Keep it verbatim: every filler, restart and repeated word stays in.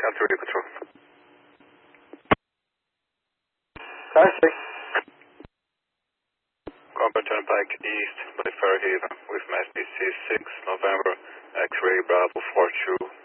Delta Radio Control. Taxi. Combat Turnpike East by Fairhaven with mass D C six November X-ray Bravo four two.